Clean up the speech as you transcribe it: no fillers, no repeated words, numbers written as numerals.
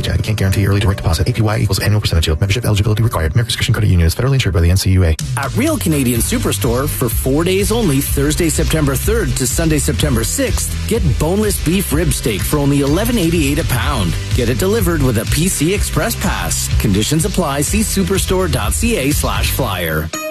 I can't guarantee early direct deposit. APY equals annual percentage yield. Membership eligibility required. American Christian Credit Union is federally insured by the NCUA. At Real Canadian Superstore, for 4 days only, Thursday, September 3rd to Sunday, September 6th, get boneless beef rib steak for only $11.88 a pound. Get it delivered with a PC Express Pass. Conditions apply. See superstore.ca/flyer.